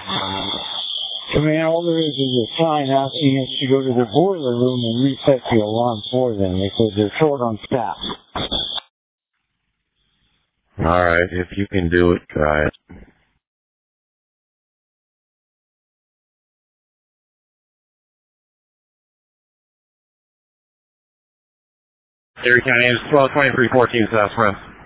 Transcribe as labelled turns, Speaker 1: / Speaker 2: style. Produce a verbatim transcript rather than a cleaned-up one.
Speaker 1: Command, all there is is a sign asking us to go to the boiler room and reset the alarm for them because they're short on staff.
Speaker 2: Alright, if you can do it, try it. Erie County is twelve twenty-three fourteen South Front.